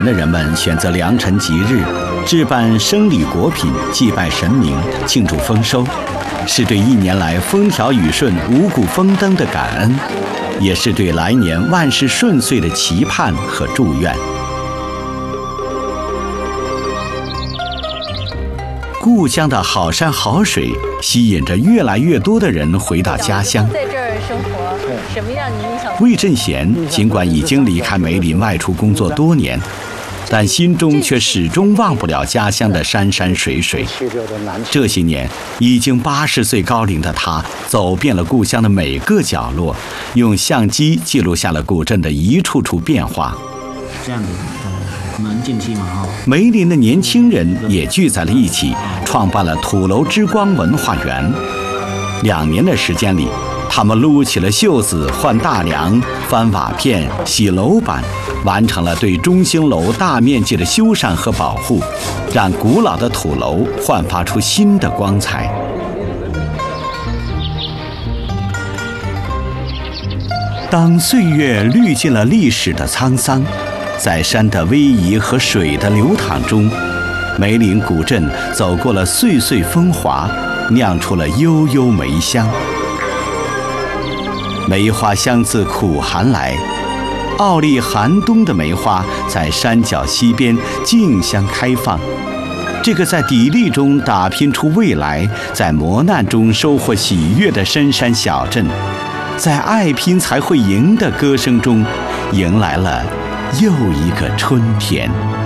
的人们选择良辰吉日，置办生礼果品，祭拜神明，庆祝丰收，是对一年来风调雨顺、五谷丰登的感恩，也是对来年万事顺遂的期盼和祝愿。故乡的好山好水，吸引着越来越多的人回到家乡。 在这儿生活，什么让你印象？ 魏振贤尽管已经离开梅林外出工作多年，但心中却始终忘不了家乡的山山水水。这些年，已经80岁高龄的他，走遍了故乡的每个角落，用相机记录下了古镇的一处处变化。 这样子，我们近期嘛梅林的年轻人也聚在了一起，创办了土楼之光文化园。2年的时间里，他们撸起了袖子，换大梁，翻瓦片，洗楼板，完成了对中兴楼大面积的修缮和保护，让古老的土楼焕发出新的光彩。当岁月滤尽了历史的沧桑，在山的逶迤和水的流淌中，梅林古镇走过了岁岁风华，酿出了悠悠梅香。梅花香自苦寒来，傲立寒冬的梅花在山脚溪边竞相开放。这个在砥砺中打拼出未来，在磨难中收获喜悦的深山小镇，在爱拼才会赢的歌声中，迎来了又一个春天。